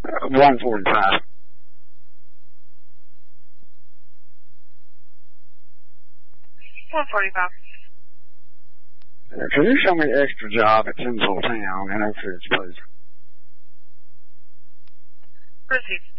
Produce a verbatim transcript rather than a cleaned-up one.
Uh, one forty-five. one forty-five. Uh, can you show me an extra job at ten fourteen on N O Foods, please? Proceed.